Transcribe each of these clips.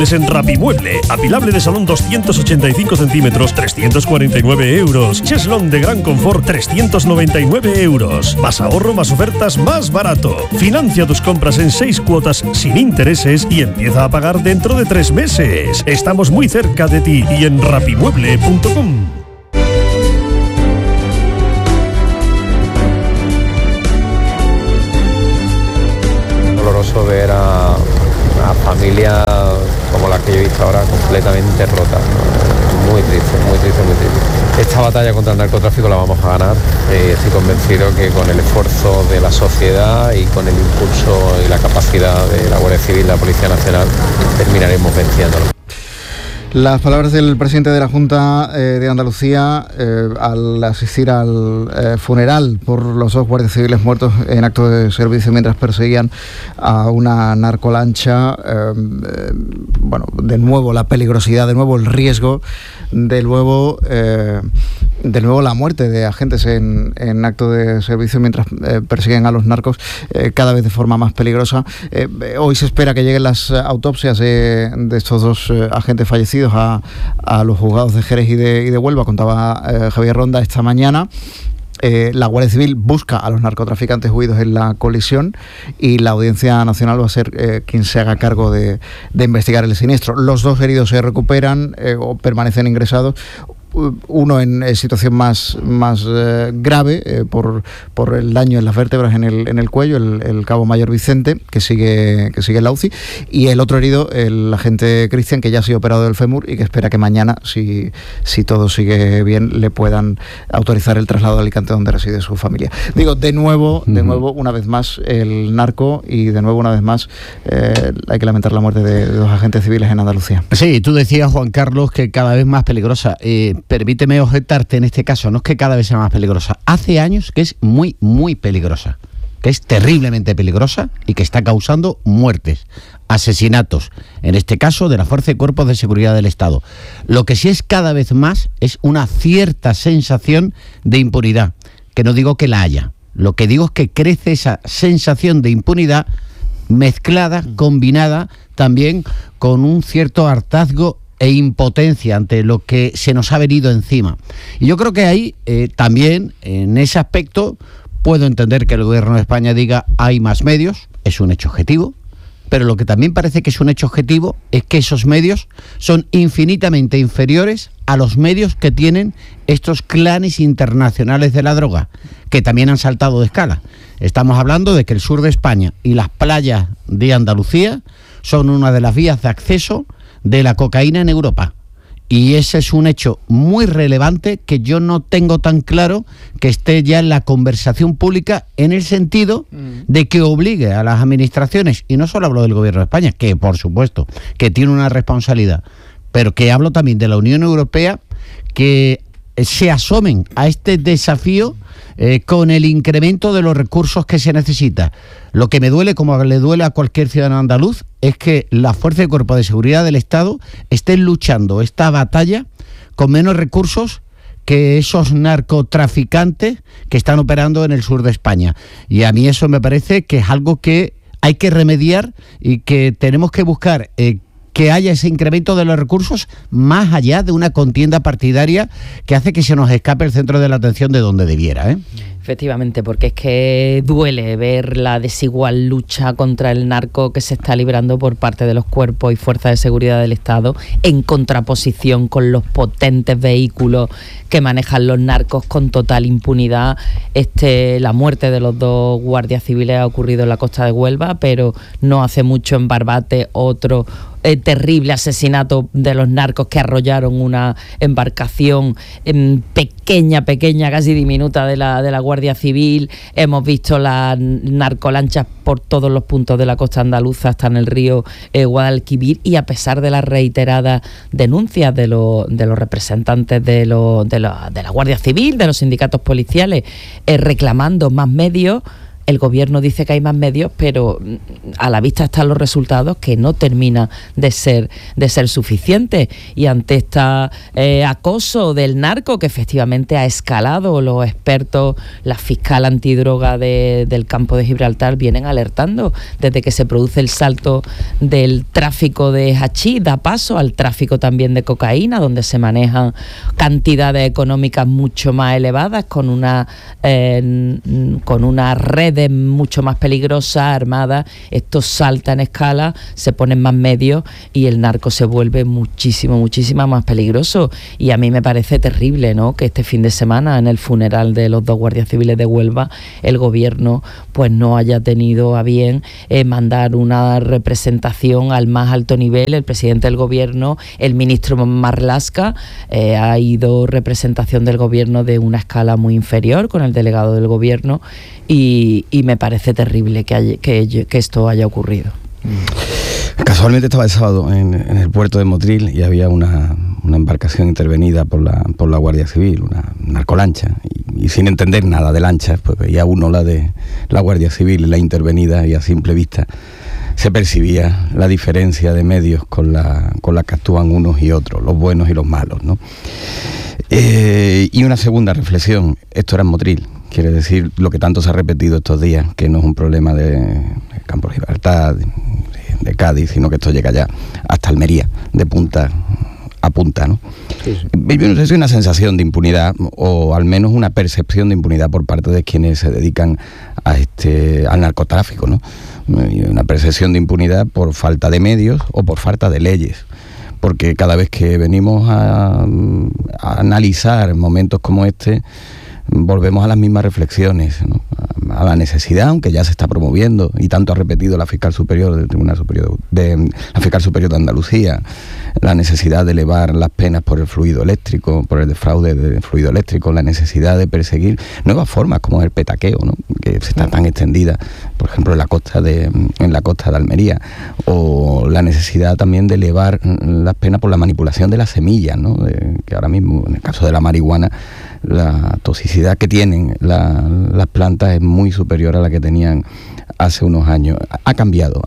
En Rapimueble, apilable de salón 285 centímetros, 349 euros. Cheslón de gran confort, 399 euros. Más ahorro, más ofertas, más barato. Financia tus compras en 6 cuotas sin intereses y empieza a pagar dentro de 3 meses. Estamos muy cerca de ti y en rapimueble.com. Doloroso ver a familias como las que yo he visto ahora completamente rotas. Muy triste, muy triste, muy triste. Esta batalla contra el narcotráfico la vamos a ganar. Estoy convencido que con el esfuerzo de la sociedad y con el impulso y la capacidad de la Guardia Civil y la Policía Nacional terminaremos venciéndolo. Las palabras del presidente de la Junta de Andalucía al asistir al funeral por los 2 guardias civiles muertos en acto de servicio mientras perseguían a una narcolancha. Bueno, de nuevo la peligrosidad, de nuevo el riesgo, de nuevo la muerte de agentes en acto de servicio mientras persiguen a los narcos, cada vez de forma más peligrosa. Hoy se espera que lleguen las autopsias de estos 2 agentes fallecidos a los juzgados de Jerez y de Huelva, contaba Javier Ronda esta mañana. La Guardia Civil busca a los narcotraficantes huidos en la colisión y la Audiencia Nacional va a ser quien se haga cargo de investigar el siniestro. Los 2 heridos se recuperan o permanecen ingresados. Uno en situación más grave por el daño en las vértebras en el cuello, el cabo mayor Vicente, que sigue en la UCI, y el otro herido, el agente Cristian, que ya ha sido operado del fémur y que espera que mañana, si todo sigue bien, le puedan autorizar el traslado a Alicante, donde reside su familia. Digo, de nuevo, una vez más, el narco, y de nuevo, una vez más, hay que lamentar la muerte de 2 agentes civiles en Andalucía. Sí, tú decías, Juan Carlos, que cada vez más peligrosa. Permíteme objetarte en este caso, no es que cada vez sea más peligrosa, hace años que es muy, muy peligrosa, que es terriblemente peligrosa y que está causando muertes, asesinatos, en este caso de la Fuerza y Cuerpos de Seguridad del Estado. Lo que sí es cada vez más es una cierta sensación de impunidad, que no digo que la haya, lo que digo es que crece esa sensación de impunidad mezclada, combinada también con un cierto hartazgo e impotencia ante lo que se nos ha venido encima. Y yo creo que ahí también, en ese aspecto, puedo entender que el Gobierno de España diga hay más medios, es un hecho objetivo, pero lo que también parece que es un hecho objetivo es que esos medios son infinitamente inferiores a los medios que tienen estos clanes internacionales de la droga, que también han saltado de escala. Estamos hablando de que el sur de España y las playas de Andalucía son una de las vías de acceso de la cocaína en Europa. Y ese es un hecho muy relevante que yo no tengo tan claro que esté ya en la conversación pública, en el sentido de que obligue a las administraciones, y no solo hablo del Gobierno de España, que por supuesto que tiene una responsabilidad, pero que hablo también de la Unión Europea, que se asomen a este desafío con el incremento de los recursos que se necesita. Lo que me duele, como le duele a cualquier ciudadano andaluz, es que la Fuerza y Cuerpo de Seguridad del Estado estén luchando esta batalla con menos recursos que esos narcotraficantes que están operando en el sur de España. Y a mí eso me parece que es algo que hay que remediar y que tenemos que buscar que haya ese incremento de los recursos más allá de una contienda partidaria que hace que se nos escape el centro de la atención de donde debiera, ¿eh? Efectivamente, porque es que duele ver la desigual lucha contra el narco que se está librando por parte de los cuerpos y fuerzas de seguridad del Estado, en contraposición con los potentes vehículos que manejan los narcos con total impunidad. La muerte de los 2 guardias civiles ha ocurrido en la costa de Huelva, pero no hace mucho en Barbate otro terrible asesinato de los narcos que arrollaron una embarcación pequeña, casi diminuta de la Guardia Civil. Hemos visto las narcolanchas por todos los puntos de la costa andaluza, hasta en el río Guadalquivir, y a pesar de las reiteradas denuncias de los representantes de la Guardia Civil, de los sindicatos policiales, reclamando más medios, el gobierno dice que hay más medios, pero a la vista están los resultados que no termina de ser suficiente. Y ante este acoso del narco, que efectivamente ha escalado, los expertos, la fiscal antidroga del campo de Gibraltar vienen alertando desde que se produce el salto del tráfico de hachís, da paso al tráfico también de cocaína, donde se manejan cantidades económicas mucho más elevadas, con una redes mucho más peligrosas, armadas. Esto salta en escala, se ponen más medios y el narco se vuelve muchísimo más peligroso. Y a mí me parece terrible, ¿no?, que este fin de semana, en el funeral de los 2 guardias civiles de Huelva, el gobierno pues no haya tenido a bien mandar una representación al más alto nivel. El presidente del gobierno, el ministro Marlaska, ha ido representación del gobierno de una escala muy inferior con el delegado del gobierno, y me parece terrible que esto haya ocurrido. Casualmente estaba el sábado en el puerto de Motril y había una embarcación intervenida por la Guardia Civil, una narcolancha, y sin entender nada de lanchas, pues veía uno la de la Guardia Civil, la intervenida, y a simple vista se percibía la diferencia de medios con la que actúan unos y otros, los buenos y los malos, ¿no? Y una segunda reflexión: esto era en Motril, quiere decir lo que tanto se ha repetido estos días, que no es un problema de Campo de Gibraltar, de Cádiz, sino que esto llega ya hasta Almería, de punta a punta, ¿no? Sí. Yo no sé si una sensación de impunidad, o al menos una percepción de impunidad por parte de quienes se dedican al narcotráfico, ¿no? Una percepción de impunidad por falta de medios o por falta de leyes, porque cada vez que venimos a analizar momentos como este, volvemos a las mismas reflexiones, ¿no? A la necesidad, aunque ya se está promoviendo, y tanto ha repetido la fiscal superior del Tribunal Superior la fiscal superior de Andalucía, la necesidad de elevar las penas por el fluido eléctrico, por el defraude del fluido eléctrico, la necesidad de perseguir nuevas formas como el petaqueo, ¿no?, que se está tan extendida, por ejemplo, en la costa de Almería, o la necesidad también de elevar las penas por la manipulación de las semillas, ¿no?, que ahora mismo, en el caso de la marihuana, la toxicidad que tienen las plantas es muy superior a la que tenían hace unos años. Ha cambiado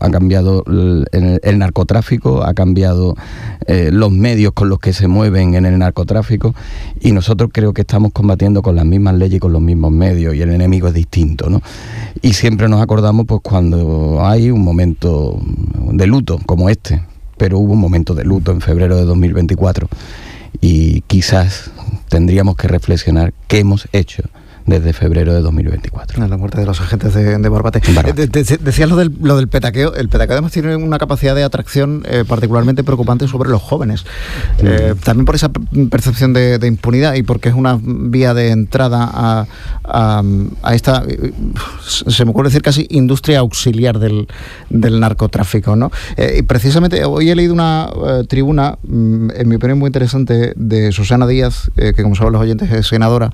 el narcotráfico, ha cambiado los medios con los que se mueven en el narcotráfico, y nosotros creo que estamos combatiendo con las mismas leyes y con los mismos medios, y el enemigo es distinto, ¿no? Y siempre nos acordamos pues cuando hay un momento de luto como este, pero hubo un momento de luto en febrero de 2024, y quizás tendríamos que reflexionar qué hemos hecho desde febrero de 2024. La muerte de los agentes de Barbate. Decías lo del petaqueo. El petaqueo además tiene una capacidad de atracción particularmente preocupante sobre los jóvenes. También por esa percepción de impunidad, y porque es una vía de entrada a esta, se me ocurre decir, casi industria auxiliar del narcotráfico, ¿no? Y precisamente hoy he leído una tribuna, en mi opinión muy interesante, de Susana Díaz, que, como saben los oyentes, es senadora,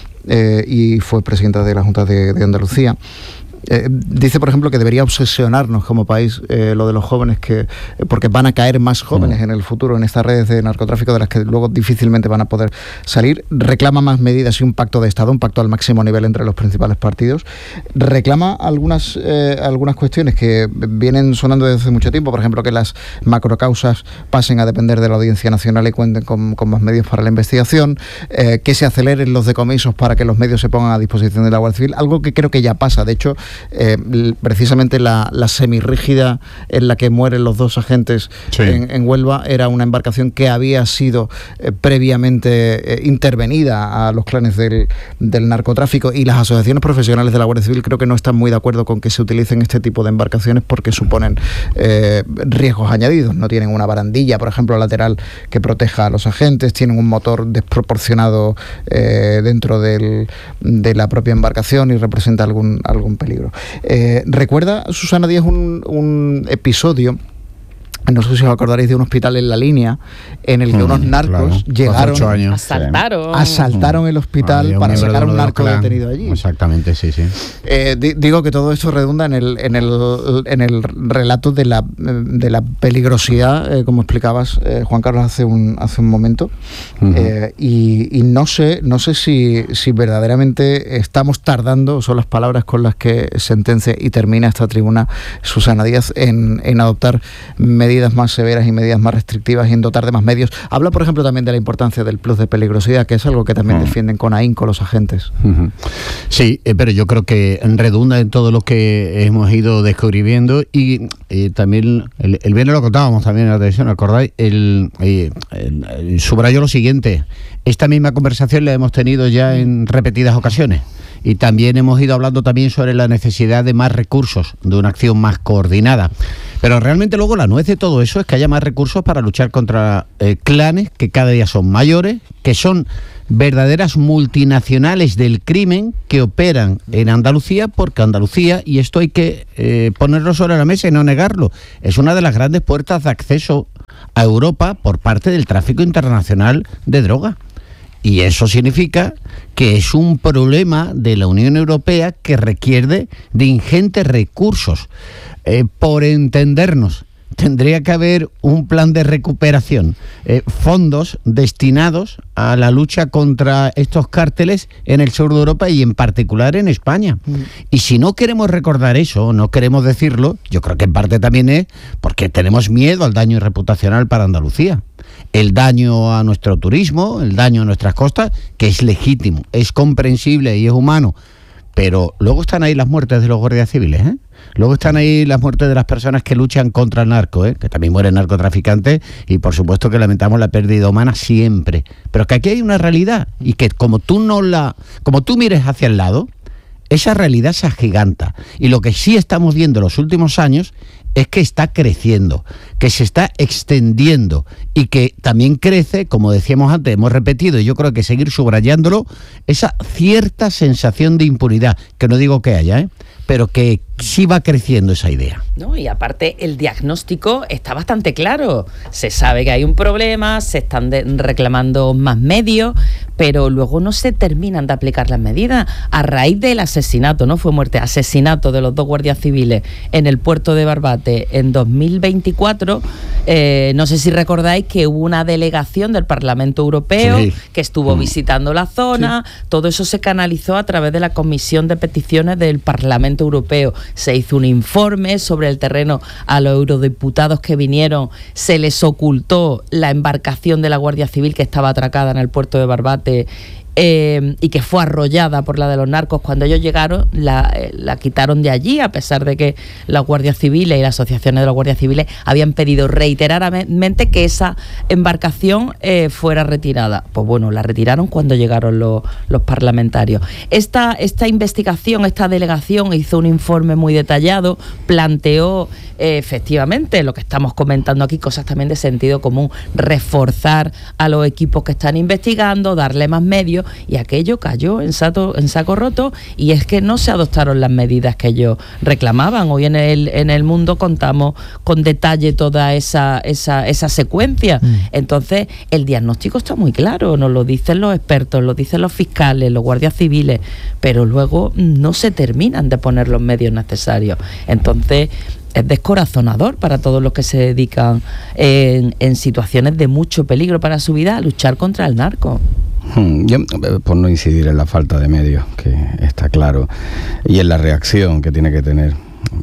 y fue presidenta de la Junta de Andalucía. Dice, por ejemplo, que debería obsesionarnos como país lo de los jóvenes, porque van a caer más jóvenes en el futuro en estas redes de narcotráfico de las que luego difícilmente van a poder salir. Reclama más medidas y un pacto de Estado, un pacto al máximo nivel entre los principales partidos. Reclama algunas cuestiones que vienen sonando desde hace mucho tiempo, por ejemplo, que las macrocausas pasen a depender de la Audiencia Nacional y cuenten con más medios para la investigación, que se aceleren los decomisos para que los medios se pongan a disposición de la Guardia Civil, algo que creo que ya pasa. De hecho, precisamente la semirrígida en la que mueren los 2 agentes, sí, en Huelva, era una embarcación que había sido previamente intervenida a los clanes del narcotráfico, y las asociaciones profesionales de la Guardia Civil creo que no están muy de acuerdo con que se utilicen este tipo de embarcaciones, porque suponen riesgos añadidos. No tienen una barandilla, por ejemplo, lateral que proteja a los agentes, tienen un motor desproporcionado dentro de la propia embarcación y representa algún peligro. Recuerda, Susana Díaz, un episodio no sé si os acordaréis de un hospital en La Línea, en el que unos narcos llegaron, asaltaron el hospital para sacar a un narco detenido allí. Exactamente, sí. Digo que todo esto redunda en el relato de la peligrosidad, como explicabas, Juan Carlos, hace un momento. Y no sé si verdaderamente estamos tardando, son las palabras con las que sentencia y termina esta tribuna Susana Díaz, en adoptar medidas más severas y medidas más restrictivas y en dotar de más medios. Habla, por ejemplo, también de la importancia del plus de peligrosidad, que es algo que también defienden con ahínco los agentes. Sí, pero yo creo que redunda en todo lo que hemos ido descubriendo y también el viernes lo contábamos también en la televisión, ¿acordáis? Subrayo lo siguiente: esta misma conversación la hemos tenido ya en repetidas ocasiones. Y también hemos ido hablando también sobre la necesidad de más recursos, de una acción más coordinada. Pero realmente luego la nuez de todo eso es que haya más recursos para luchar contra clanes que cada día son mayores, que son verdaderas multinacionales del crimen que operan en Andalucía, porque Andalucía, y esto hay que ponerlo sobre la mesa y no negarlo, es una de las grandes puertas de acceso a Europa por parte del tráfico internacional de droga. Y eso significa que es un problema de la Unión Europea que requiere de ingentes recursos. Por entendernos, tendría que haber un plan de recuperación, fondos destinados a la lucha contra estos cárteles en el sur de Europa y en particular en España. Y si no queremos recordar eso, no queremos decirlo, yo creo que en parte también es porque tenemos miedo al daño reputacional para Andalucía. El daño a nuestro turismo, el daño a nuestras costas, que es legítimo, es comprensible y es humano. Pero luego están ahí las muertes de los guardias civiles, ¿eh? Luego están ahí las muertes de las personas que luchan contra el narco, que también mueren narcotraficantes, y por supuesto que lamentamos la pérdida humana siempre. Pero que aquí hay una realidad y que como tú mires hacia el lado, esa realidad se agiganta. Y lo que sí estamos viendo en los últimos años es que está creciendo, que se está extendiendo y que también crece, como decíamos antes, hemos repetido y yo creo que seguir subrayándolo, esa cierta sensación de impunidad, que no digo que haya, pero que sí va creciendo esa idea. No, y aparte el diagnóstico está bastante claro. Se sabe que hay un problema, se están reclamando más medios, pero luego no se terminan de aplicar las medidas. A raíz del asesinato, no fue muerte, asesinato de los 2 guardias civiles en el puerto de Barbate en 2024, no sé si recordáis que hubo una delegación del Parlamento Europeo que estuvo visitando la zona. Todo eso se canalizó a través de la Comisión de Peticiones del Parlamento Europeo. Se hizo un informe sobre el terreno a los eurodiputados que vinieron, se les ocultó la embarcación de la Guardia Civil que estaba atracada en el puerto de Barbate y que fue arrollada por la de los narcos. Cuando ellos llegaron la quitaron de allí, a pesar de que las guardias civiles y las asociaciones de los guardias civiles habían pedido reiteradamente que esa embarcación fuera retirada. Pues bueno, la retiraron cuando llegaron los parlamentarios. Esta investigación, esta delegación hizo un informe muy detallado, planteó efectivamente lo que estamos comentando aquí, cosas también de sentido común, reforzar a los equipos que están investigando, darle más medios, y aquello cayó en saco roto, y es que no se adoptaron las medidas que ellos reclamaban. Hoy en el Mundo contamos con detalle toda esa secuencia. Entonces el diagnóstico está muy claro, nos lo dicen los expertos, lo dicen los fiscales, los guardias civiles, pero luego no se terminan de poner los medios necesarios. Entonces es descorazonador para todos los que se dedican en situaciones de mucho peligro para su vida a luchar contra el narco. Yo, por no incidir en la falta de medios, que está claro, y en la reacción que tiene que tener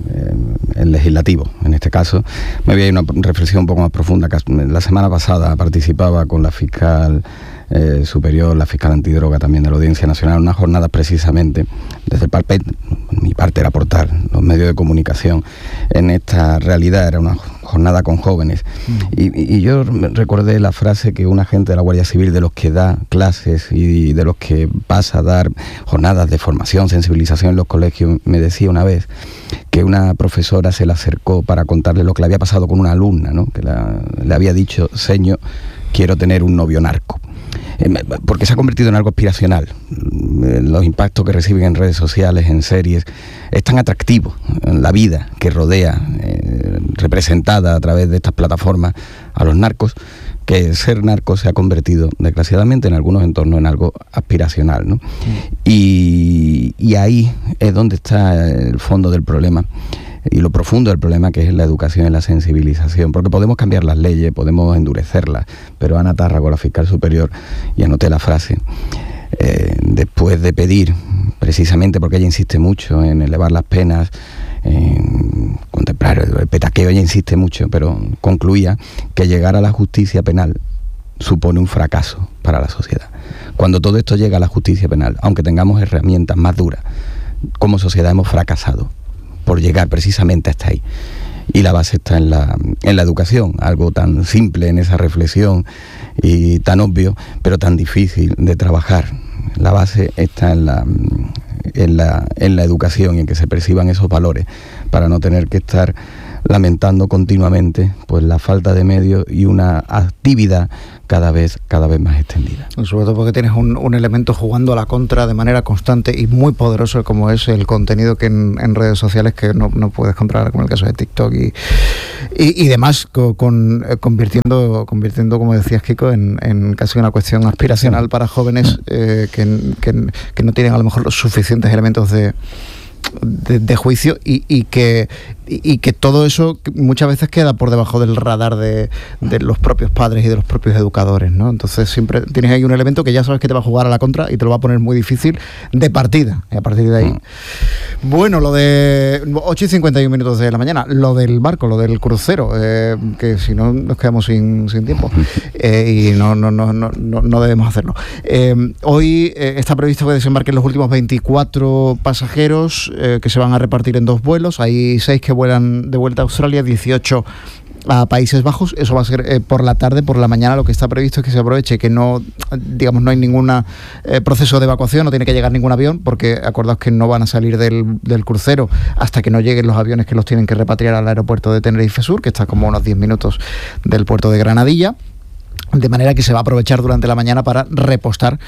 el legislativo, en este caso, me voy a ir a una reflexión un poco más profunda. La semana pasada participaba con la fiscal superior, la fiscal antidroga también de la Audiencia Nacional, una jornada precisamente, desde el papel, mi parte era aportar los medios de comunicación en esta realidad, era una jornada con jóvenes, y yo recordé la frase que un agente de la Guardia Civil, de los que da clases y de los que pasa a dar jornadas de formación, sensibilización en los colegios, me decía una vez que una profesora se le acercó para contarle lo que le había pasado con una alumna, ¿no? Que le había dicho: señor, quiero tener un novio narco. Porque se ha convertido en algo aspiracional. Los impactos que reciben en redes sociales, en series, es tan atractivo en la vida que rodea representada a través de estas plataformas a los narcos, que ser narco se ha convertido, desgraciadamente, en algunos entornos en algo aspiracional, ¿no? Y ahí es donde está el fondo del problema y lo profundo del problema, que es la educación y la sensibilización, porque podemos cambiar las leyes, podemos endurecerlas, pero Ana Tárrago, la fiscal superior, y anoté la frase, después de pedir, precisamente porque ella insiste mucho en elevar las penas, en contemplar el petaqueo, ella insiste mucho, pero concluía que llegar a la justicia penal supone un fracaso para la sociedad. Cuando todo esto llega a la justicia penal, aunque tengamos herramientas más duras, como sociedad hemos fracasado por llegar precisamente hasta ahí. Y la base está en la educación, algo tan simple en esa reflexión y tan obvio, pero tan difícil de trabajar. La base está en la educación y en que se perciban esos valores, para no tener que estar lamentando continuamente pues la falta de medios y una actividad cada vez más extendida. Sobre todo porque tienes un elemento jugando a la contra de manera constante y muy poderoso, como es el contenido que en redes sociales, que no puedes controlar, como el caso de TikTok y demás, convirtiendo, como decías, Kiko, en casi una cuestión aspiracional para jóvenes que no tienen a lo mejor los suficientes elementos de juicio y que todo eso muchas veces queda por debajo del radar de los propios padres y de los propios educadores, ¿no? Entonces siempre tienes ahí un elemento que ya sabes que te va a jugar a la contra y te lo va a poner muy difícil de partida, y a partir de ahí. Bueno, lo de 8:51 de la mañana, lo del barco, lo del crucero, que si no nos quedamos sin tiempo, y no debemos hacerlo. Hoy está previsto que desembarquen los últimos 24 pasajeros, que se van a repartir en 2 vuelos. Hay 6 que vuelan de vuelta a Australia, 18 a Países Bajos. Eso va a ser por la tarde. Por la mañana lo que está previsto es que se aproveche que no hay ningún proceso de evacuación, no tiene que llegar ningún avión, porque acordaos que no van a salir del crucero hasta que no lleguen los aviones que los tienen que repatriar al aeropuerto de Tenerife Sur, que está como a unos 10 minutos del puerto de Granadilla. De manera que se va a aprovechar durante la mañana para repostar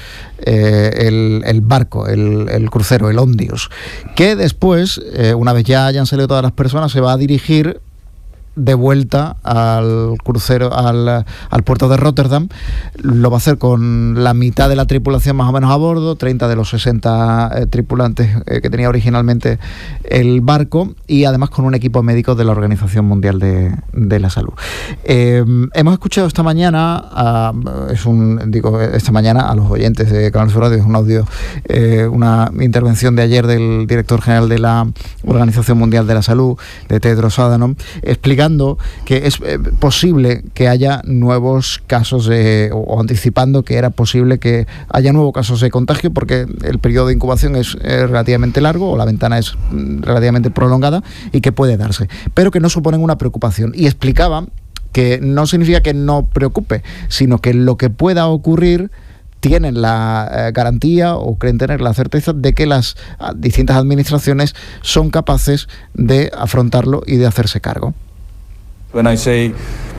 el barco, el crucero, el Ondios, que después, una vez ya hayan salido todas las personas, se va a dirigir de vuelta al crucero, al puerto de Rotterdam. Lo va a hacer con la mitad de la tripulación más o menos a bordo, 30 de los 60 tripulantes que tenía originalmente el barco, y además con un equipo médico de la Organización Mundial de la Salud. Hemos escuchado esta mañana, esta mañana a los oyentes de Canal Sur Radio, es un audio, una intervención de ayer del director general de la Organización Mundial de la Salud, de Tedros Adhanom, explicando que es posible que haya nuevos casos o anticipando que era posible que haya nuevos casos de contagio, porque el periodo de incubación es relativamente largo, o la ventana es relativamente prolongada, y que puede darse, pero que no suponen una preocupación. Y explicaba que no significa que no preocupe, sino que lo que pueda ocurrir tienen la garantía, o creen tener la certeza, de que las distintas administraciones son capaces de afrontarlo y de hacerse cargo. When I say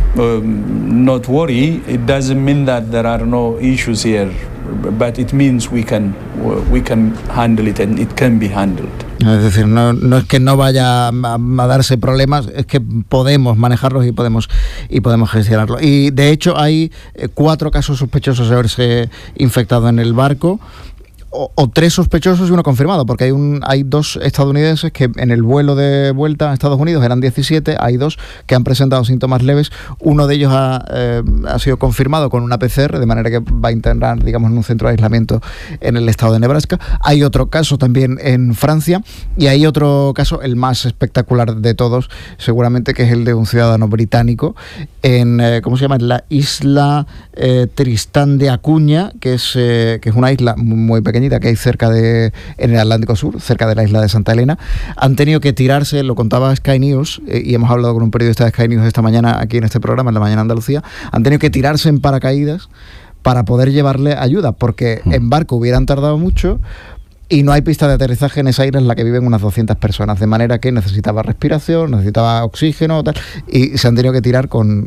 not worry, it doesn't mean that there are no issues here, but it means we can handle it, and it can be handled. Es decir, no es que no vaya a darse problemas, es que podemos manejarlos y podemos gestionarlo. Y de hecho hay 4 casos sospechosos de haberse infectado en el barco, o 3 sospechosos y 1 confirmado, porque hay 2 estadounidenses que en el vuelo de vuelta a Estados Unidos eran 17, hay 2 que han presentado síntomas leves. Uno de ellos ha sido confirmado con una PCR, de manera que va a internar, digamos, en un centro de aislamiento en el estado de Nebraska. Hay otro caso también en Francia, y hay otro caso, el más espectacular de todos, seguramente, que es el de un ciudadano británico en ¿cómo se llama? En la isla Tristán de Acuña, que es una isla muy pequeña que hay en el Atlántico Sur, cerca de la isla de Santa Elena. Han tenido que tirarse, lo contaba Sky News, y hemos hablado con un periodista de Sky News esta mañana aquí en este programa, en La Mañana Andalucía. Han tenido que tirarse en paracaídas para poder llevarle ayuda, porque en barco hubieran tardado mucho, y no hay pista de aterrizaje en esa isla en la que viven unas 200 personas, de manera que necesitaba respiración, necesitaba oxígeno, tal, y se han tenido que tirar con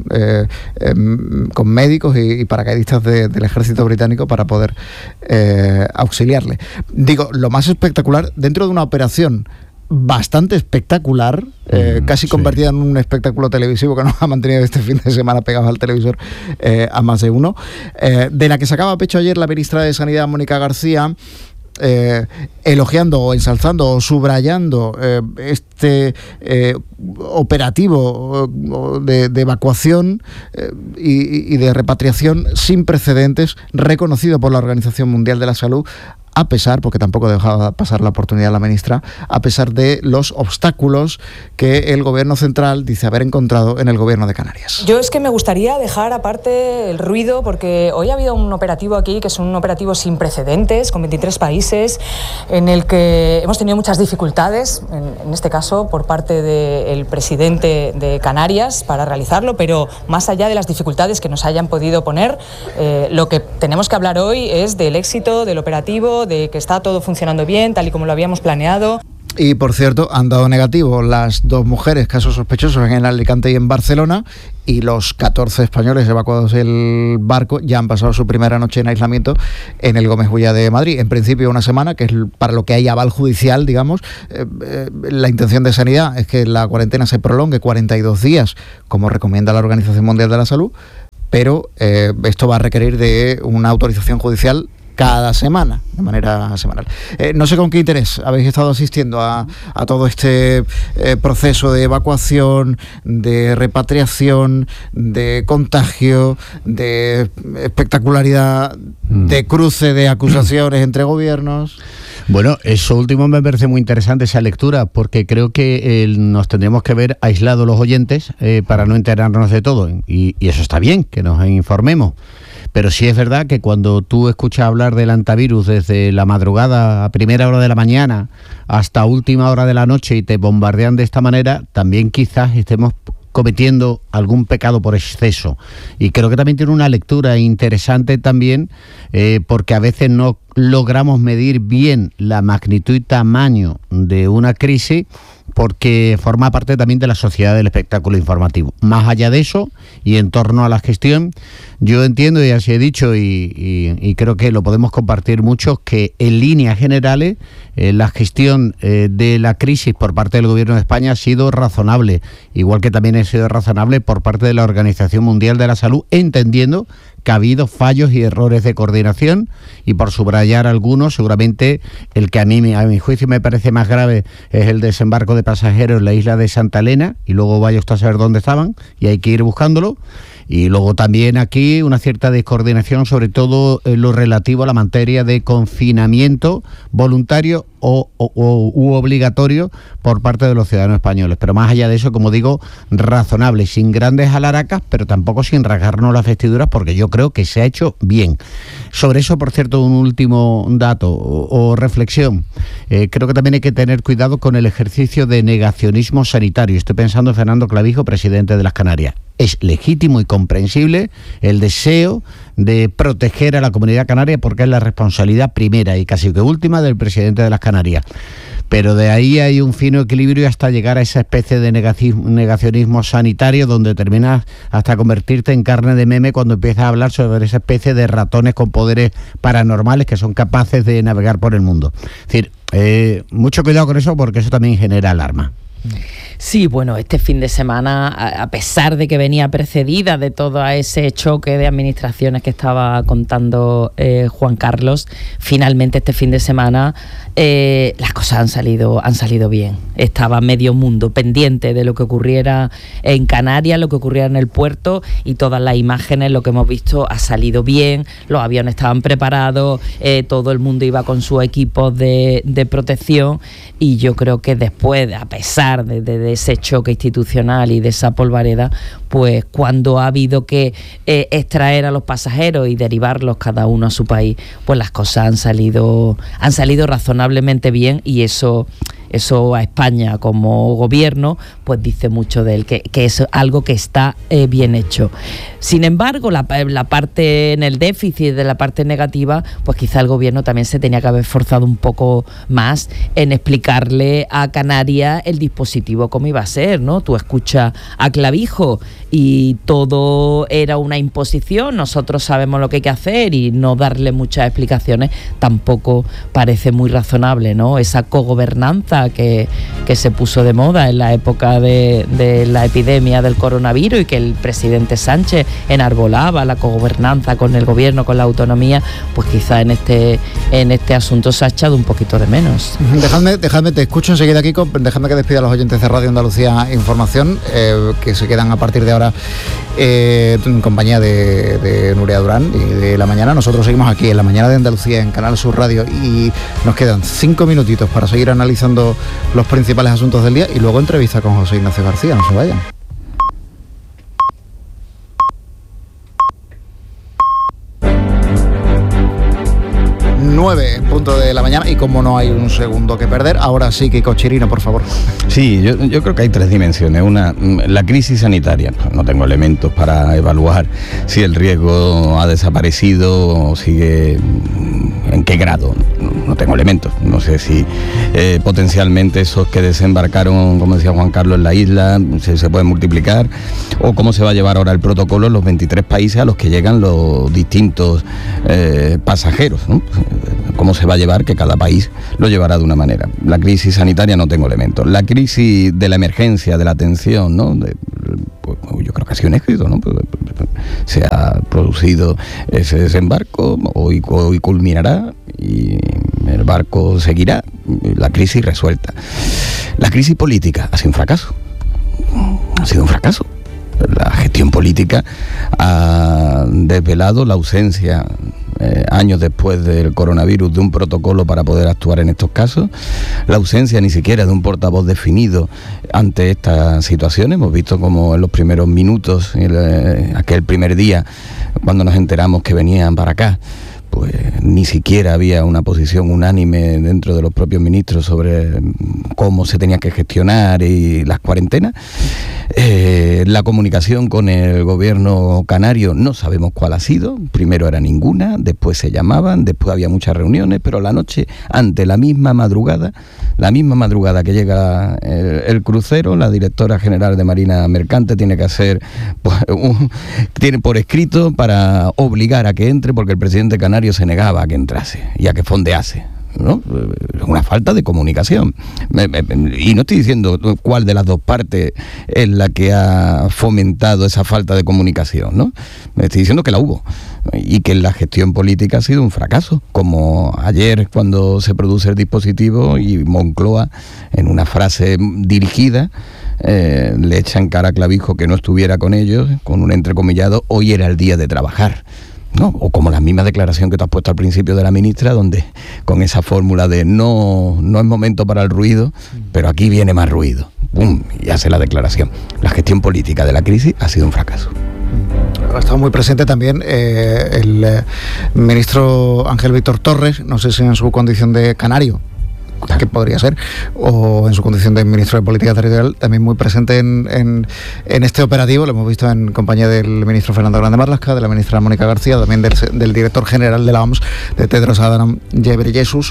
médicos y paracaidistas del ejército británico para poder auxiliarle. Digo, lo más espectacular, dentro de una operación bastante espectacular, casi convertida en un espectáculo televisivo que nos ha mantenido este fin de semana pegados al televisor a más de uno, de la que sacaba pecho ayer la ministra de Sanidad, Mónica García, elogiando o ensalzando o subrayando este operativo de evacuación y de repatriación sin precedentes, reconocido por la Organización Mundial de la Salud, a pesar, porque tampoco dejaba pasar la oportunidad la ministra, a pesar de los obstáculos que el gobierno central dice haber encontrado en el gobierno de Canarias. Yo es que me gustaría dejar aparte el ruido, porque hoy ha habido un operativo aquí que es un operativo sin precedentes, con 23 países, en el que hemos tenido muchas dificultades, en este caso por parte del presidente de Canarias para realizarlo, pero más allá de las dificultades que nos hayan podido poner, lo que tenemos que hablar hoy es del éxito del operativo, de que está todo funcionando bien, tal y como lo habíamos planeado. Y por cierto, han dado negativo las 2 mujeres, casos sospechosos en Alicante y en Barcelona, y los 14 españoles evacuados del barco ya han pasado su primera noche en aislamiento en el Gómez Bulla de Madrid. En principio 1 semana, que es para lo que hay aval judicial, digamos. La intención de Sanidad es que la cuarentena se prolongue 42 días, como recomienda la Organización Mundial de la Salud, pero esto va a requerir de una autorización judicial cada semana, de manera semanal. No sé con qué interés habéis estado asistiendo a todo este proceso de evacuación, de repatriación, de contagio, de espectacularidad, de cruce de acusaciones entre gobiernos. Bueno, eso último me parece muy interesante, esa lectura, porque creo que nos tendríamos que ver aislados los oyentes para no enterarnos de todo, y eso está bien, que nos informemos. Pero sí es verdad que cuando tú escuchas hablar del antivirus desde la madrugada a primera hora de la mañana hasta última hora de la noche y te bombardean de esta manera, también quizás estemos cometiendo algún pecado por exceso. Y creo que también tiene una lectura interesante también, porque a veces no logramos medir bien la magnitud y tamaño de una crisis, porque forma parte también de la sociedad del espectáculo informativo. Más allá de eso, y en torno a la gestión, yo entiendo, y así he dicho, y creo que lo podemos compartir muchos, que en líneas generales la gestión de la crisis por parte del Gobierno de España ha sido razonable, igual que también ha sido razonable por parte de la Organización Mundial de la Salud, entendiendo que ha habido fallos y errores de coordinación, y por subrayar algunos, seguramente el que a mi juicio me parece más grave es el desembarco de pasajeros en la isla de Santa Elena, y luego vaya usted a saber dónde estaban, y hay que ir buscándolo. Y luego también aquí una cierta descoordinación, sobre todo en lo relativo a la materia de confinamiento voluntario u obligatorio por parte de los ciudadanos españoles. Pero más allá de eso, como digo, razonable, sin grandes alaracas, pero tampoco sin rasgarnos las vestiduras, porque yo creo que se ha hecho bien. Sobre eso, por cierto, un último dato o reflexión. Creo que también hay que tener cuidado con el ejercicio de negacionismo sanitario. Estoy pensando en Fernando Clavijo, presidente de las Canarias. Es legítimo y comprensible el deseo de proteger a la comunidad canaria, porque es la responsabilidad primera y casi que última del presidente de las Canarias. Pero de ahí hay un fino equilibrio hasta llegar a esa especie de negacionismo sanitario, donde terminas hasta convertirte en carne de meme cuando empiezas a hablar sobre esa especie de ratones con poderes paranormales que son capaces de navegar por el mundo. Es decir, mucho cuidado con eso, porque eso también genera alarma. Sí, bueno, este fin de semana, a pesar de que venía precedida de todo ese choque de administraciones que estaba contando Juan Carlos, finalmente este fin de semana las cosas han salido bien. Estaba medio mundo pendiente de lo que ocurriera en Canarias, lo que ocurriera en el puerto, y todas las imágenes, lo que hemos visto, ha salido bien. Los aviones estaban preparados, todo el mundo iba con sus equipos de protección, y yo creo que después, a pesar de ese choque institucional y de esa polvareda, pues cuando ha habido que extraer a los pasajeros y derivarlos cada uno a su país, pues las cosas han salido razonablemente bien, y eso a España como gobierno pues dice mucho de él, que es algo que está bien hecho. Sin embargo, la parte en el déficit de la parte negativa, pues quizá el gobierno también se tenía que haber esforzado un poco más en explicarle a Canarias el dispositivo cómo iba a ser, ¿no? Tú escuchas a Clavijo y todo era una imposición, nosotros sabemos lo que hay que hacer, y no darle muchas explicaciones tampoco parece muy razonable, ¿no? Esa cogobernanza Andalucía, que se puso de moda en la época de la epidemia del coronavirus y que el presidente Sánchez enarbolaba la cogobernanza con el gobierno, con la autonomía, pues quizá en este asunto se ha echado un poquito de menos. Dejadme, te escucho enseguida, Kiko. Déjame que despida a los oyentes de Radio Andalucía Información, que se quedan a partir de ahora en compañía de Nuria Durán y de La Mañana. Nosotros seguimos aquí en La Mañana de Andalucía, en Canal Sur Radio, y nos quedan 5 minutitos para seguir analizando los principales asuntos del día y luego entrevista con José Ignacio García. No se vayan. 9 en punto de la mañana, y como no hay un segundo que perder, ahora sí, Kiko Chirino, por favor. Sí, yo creo que hay 3 dimensiones. Una, la crisis sanitaria. No tengo elementos para evaluar si el riesgo ha desaparecido o sigue, en qué grado. No tengo elementos. No sé si potencialmente esos que desembarcaron, como decía Juan Carlos, en la isla se pueden multiplicar, o cómo se va a llevar ahora el protocolo en los 23 países a los que llegan los distintos pasajeros, ¿no? Cómo se va a llevar, que cada país lo llevará de una manera. La crisis sanitaria no tengo elementos. La crisis de la emergencia, de la atención, ¿no? Pues, yo creo que ha sido un éxito, ¿no? Se ha producido ese desembarco, hoy culminará y el barco seguirá, la crisis resuelta. La crisis política ha sido un fracaso. Ha sido un fracaso. La gestión política ha desvelado la ausencia, años después del coronavirus, de un protocolo para poder actuar en estos casos, la ausencia ni siquiera de un portavoz definido ante estas situaciones. Hemos visto como en los primeros minutos, aquel primer día, cuando nos enteramos que venían para acá, pues ni siquiera había una posición unánime dentro de los propios ministros sobre cómo se tenía que gestionar y las cuarentenas. La comunicación con el gobierno canario no sabemos cuál ha sido. Primero era ninguna, después se llamaban, después había muchas reuniones, pero la noche, ante la misma madrugada que llega el crucero, la directora general de Marina Mercante tiene que hacer, pues, tiene por escrito para obligar a que entre, porque el presidente canario se negaba a que entrase y a que fondease, ¿no? Una falta de comunicación. Y no estoy diciendo cuál de las dos partes es la que ha fomentado esa falta de comunicación, ¿no? Me estoy diciendo que la hubo y que la gestión política ha sido un fracaso, como ayer cuando se produce el dispositivo y Moncloa, en una frase dirigida, le echa en cara a Clavijo que no estuviera con ellos, con un entrecomillado: hoy era el día de trabajar, ¿no? O como la misma declaración que te has puesto al principio de la ministra, donde con esa fórmula de no es momento para el ruido, pero aquí viene más ruido, ¡pum!, y hace la declaración. La gestión política de la crisis ha sido un fracaso. Ha estado muy presente también el ministro Ángel Víctor Torres, no sé si en su condición de canario, que podría ser, o en su condición de ministro de Política Territorial, también muy presente en este operativo. Lo hemos visto en compañía del ministro Fernando Grande Marlaska, de la ministra Mónica García, también del director general de la OMS, de Tedros Adhanom Ghebreyesus.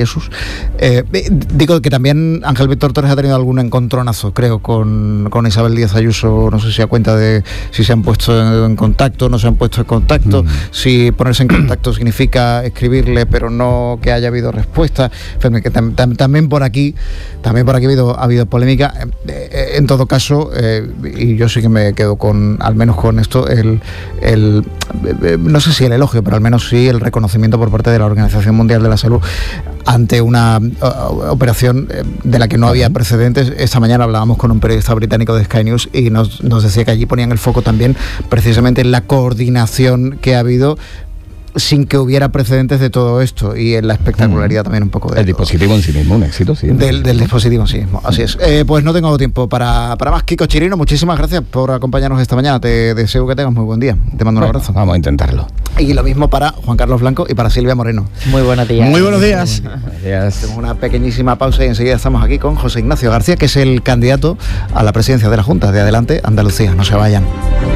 Digo que también Ángel Víctor Torres ha tenido algún encontronazo, creo, con Isabel Díaz Ayuso. No sé si a cuenta de si se han puesto en contacto, no se han puesto en contacto, si ponerse en contacto significa escribirle pero no que haya habido respuesta. Que también por aquí ha habido polémica. En todo caso, y yo sí que me quedo al menos con esto, no sé si el elogio, pero al menos sí el reconocimiento por parte de la Organización Mundial de la Salud ante una operación de la que no había precedentes. Esta mañana hablábamos con un periodista británico de Sky News y nos decía que allí ponían el foco también precisamente en la coordinación que ha habido sin que hubiera precedentes de todo esto, y en la espectacularidad también un poco de el dispositivo en sí mismo, un éxito, sí. Del dispositivo en sí mismo, así es. Pues no tengo tiempo para más. Kiko Chirino, muchísimas gracias por acompañarnos esta mañana. Te deseo que tengas muy buen día. Te mando un abrazo. Vamos a intentarlo. Y lo mismo para Juan Carlos Blanco y para Silvia Moreno. Muy buenos días. Muy buenos días. Tenemos una pequeñísima pausa y enseguida estamos aquí con José Ignacio García, que es el candidato a la presidencia de la Junta de Adelante Andalucía. No se vayan.